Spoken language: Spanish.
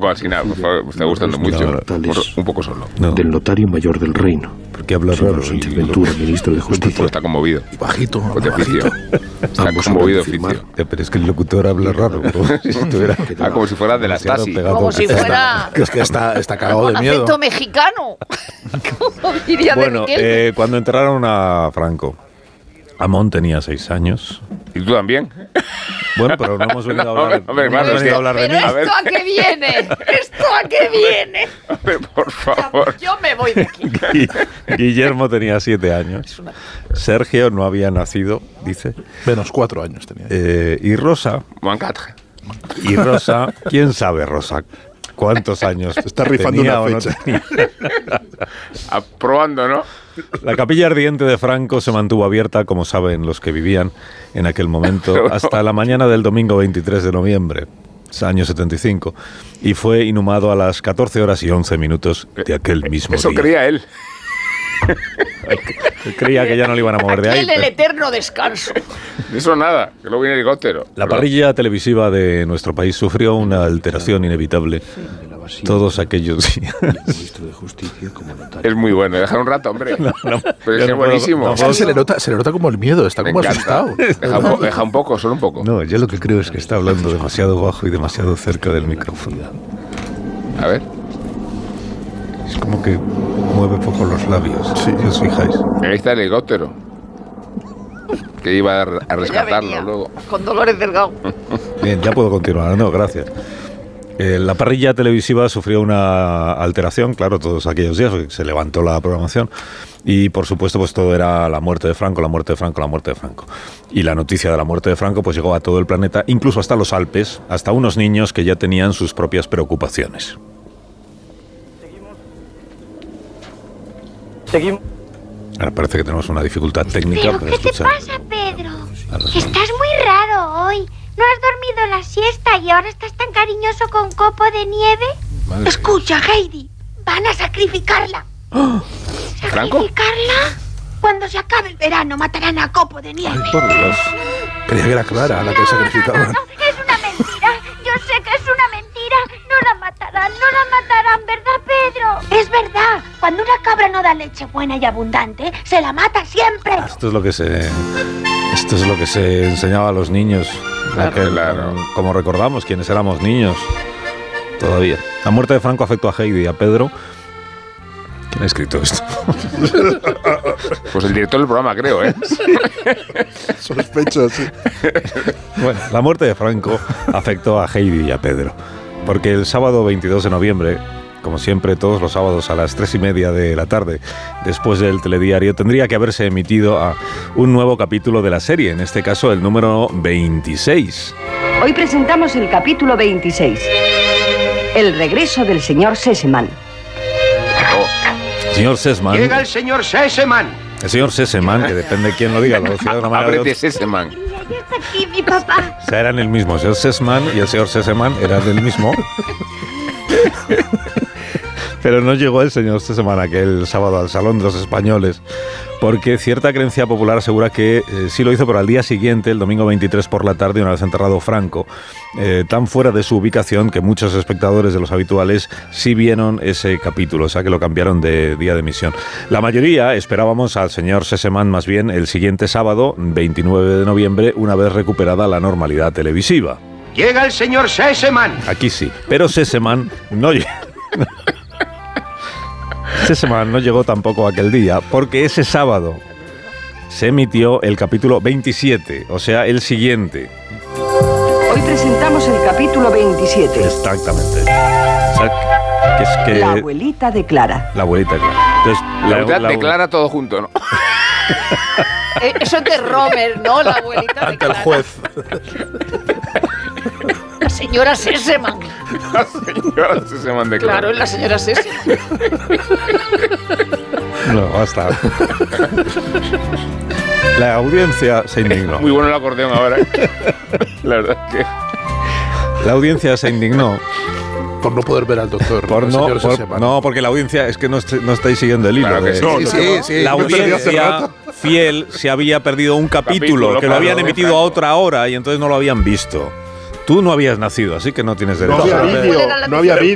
poco así, nada, por favor, me está gustando mucho. Un poco solo. No. Del notario mayor del reino. Porque habla raro. Sánchez Ventura, ministro de Justicia. Está conmovido. Y bajito. De oficio. Está conmovido de oficio. Pero es que el locutor habla raro. Como si fuera de la Stasi. Como si fuera... Es que está cagado de miedo. Acento mexicano. ¿Cómo diría bueno, cuando enterraron a Franco, Amón tenía 6 años. ¿Y tú también? Bueno, pero no hemos venido a hablar, hombre, claro, a hablar de mí. ¿Esto a qué viene? ¿Esto a qué viene? Hombre, por favor. Yo me voy de aquí. Guillermo tenía 7 años. Sergio no había nacido, dice. Menos 4 años tenía. Y Rosa... Y Rosa, ¿quién sabe, Rosa? ¿Cuántos años está rifando tenía una o fecha? No tenía? Aprobando, ¿no? La capilla ardiente de Franco se mantuvo abierta, como saben los que vivían en aquel momento, hasta la mañana del domingo 23 de noviembre, año 75, y fue inhumado a las 14 horas y 11 minutos de aquel mismo día. Eso creía él. Creía que ya no le iban a mover de ahí. El eterno descanso. De eso nada, que luego viene el helicóptero. La parrilla televisiva de nuestro país sufrió una alteración inevitable todos aquellos días. Es muy bueno, dejar un rato, hombre. No, pero es buenísimo. Es que se le nota como el miedo, está como asustado. Deja un poco, solo un poco. No, yo lo que creo es que está hablando demasiado bajo y demasiado cerca del micrófono. A ver. Es como que mueve poco los labios, si os fijáis. Ahí está el helicóptero. Que iba a rescatarlo luego. Con Dolores Delgado. Bien, ya puedo continuar. No, gracias. La parrilla televisiva sufrió una alteración, claro, todos aquellos días, se levantó la programación y, por supuesto, pues todo era la muerte de Franco, la muerte de Franco, la muerte de Franco. Y la noticia de la muerte de Franco pues llegó a todo el planeta, incluso hasta los Alpes, hasta unos niños que ya tenían sus propias preocupaciones. Seguimos. Ahora parece que tenemos una dificultad técnica. ¿Pero qué te pasa, Pedro? Estás muy raro hoy. ¿No has dormido la siesta y ahora estás tan cariñoso con Copo de Nieve? Madre. Escucha, Heidi, van a sacrificarla. ¿Oh? ¿Sacrificarla? Cuando se acabe el verano matarán a Copo de Nieve. Ay, por Dios. Creía que era Clara la que sacrificaban. No, es una mentira. Yo sé que es una mentira. No la matarán, ¿verdad, Pedro? Es verdad. Cuando una cabra no da leche buena y abundante, se la mata siempre. Esto es lo que se enseñaba a los niños. Claro. Como recordamos, quienes éramos niños todavía. La muerte de Franco afectó a Heidi y a Pedro. ¿Quién ha escrito esto? Pues el director del programa, creo, ¿eh? Sospecho, sí. Bueno, la muerte de Franco afectó a Heidi y a Pedro. Porque el sábado 22 de noviembre, como siempre, todos los sábados a las 3:30 de la tarde, después del telediario, tendría que haberse emitido un nuevo capítulo de la serie, en este caso el número 26. Hoy presentamos el capítulo 26, El regreso del señor Sesemann. Señor Sesemann. Llega el señor Sesemann. El señor Sesemann, que depende de quién lo diga, lo decía de una manera Ábrete Sesemann. Ya está aquí mi papá. O sea, eran el mismo. El señor Sesemann y el señor Sesemann eran el mismo. Pero no llegó el señor Sesemann aquel sábado al Salón de los Españoles, porque cierta creencia popular asegura que sí lo hizo, pero al día siguiente, el domingo 23 por la tarde, una vez enterrado Franco, tan fuera de su ubicación que muchos espectadores de los habituales sí vieron ese capítulo, o sea que lo cambiaron de día de emisión. La mayoría esperábamos al señor Sesemann más bien el siguiente sábado, 29 de noviembre, una vez recuperada la normalidad televisiva. Llega el señor Sesemann. Aquí sí, pero Sesemann no llegó. Sesemann no llegó tampoco aquel día, porque ese sábado se emitió el capítulo 27, o sea, el siguiente. Hoy presentamos el capítulo 27. Exactamente. O sea, que es que la abuelita de Clara. La abuelita de Clara. Entonces, la abuelita de Clara todo junto, ¿no? Eso es de Romer, ¿no? La abuelita de Clara. Ante el juez. La señora Sesemann. La señora Sesemann de Clara. Claro, es la señora Sesemann. No, basta. La audiencia se indignó. Muy bueno el acordeón ahora. La verdad es que... La audiencia se indignó. Por no poder ver al doctor. No, porque la audiencia, es que no estáis siguiendo el hilo. Claro que sí. La audiencia fiel se había perdido un capítulo que lo habían emitido a otra hora y entonces no lo habían visto. Tú no habías nacido, así que no tienes derecho. No había vídeo.